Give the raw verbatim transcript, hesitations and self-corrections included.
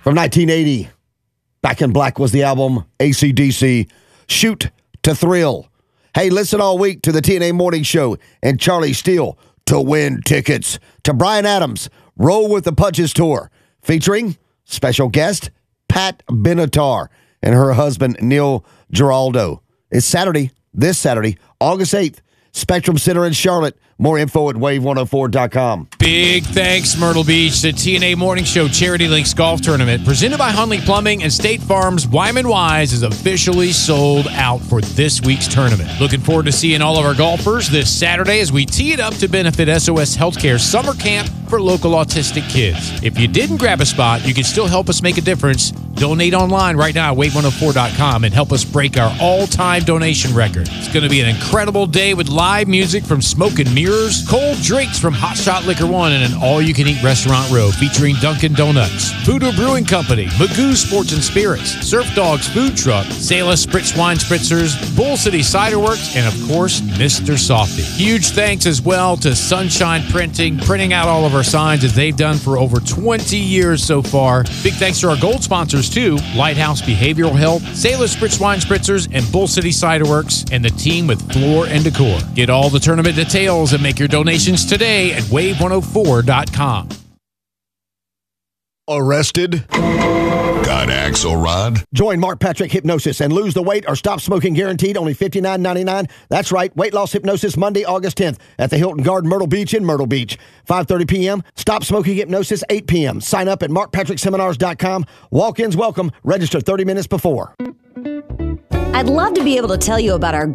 From nineteen eighty, Back in Black was the album. A C D C, Shoot to Thrill. Hey, listen all week to the T N A Morning Show and Charlie Steele to win tickets to Bryan Adams' Roll with the Punches Tour, featuring special guest Pat Benatar and her husband Neil Giraldo. It's Saturday, this Saturday, August eighth, Spectrum Center in Charlotte. More info at wave one oh four dot com. Big thanks, Myrtle Beach. The T N A Morning Show Charity Links Golf Tournament, presented by Hunley Plumbing and State Farm's Wyman Wise, is officially sold out for this week's tournament. Looking forward to seeing all of our golfers this Saturday as we tee it up to benefit S O S Healthcare Summer Camp for local autistic kids. If you didn't grab a spot, you can still help us make a difference. Donate online right now at wave one oh four dot com and help us break our all-time donation record. It's going to be an incredible day with live music from Smoke and Mirrors, cold drinks from Hot Shot Liquor One, and an all-you-can-eat restaurant row featuring Dunkin' Donuts, Voodoo Brewing Company, Magoo Sports and Spirits, Surf Dogs Food Truck, Salis Spritz Wine Spritzers, Bull City Cider Works, and of course, Mister Softy. Huge thanks as well to Sunshine Printing, printing out all of our signs as they've done for over twenty years so far. Big thanks to our gold sponsors too, Lighthouse Behavioral Health, Salis Spritz Wine Spritzers, and Bull City Cider Works, and the team with Floor and Decor. Get all the tournament details and make your donations today at wave one oh four dot com. Arrested? Got Axelrod? Join Mark Patrick Hypnosis and lose the weight or stop smoking guaranteed, only fifty-nine ninety-nine. That's right, weight loss hypnosis Monday, August tenth at the Hilton Garden Myrtle Beach in Myrtle Beach. five thirty p.m. Stop smoking hypnosis, eight p.m. Sign up at mark patrick seminars dot com. Walk-ins welcome. Register thirty minutes before. I'd love to be able to tell you about our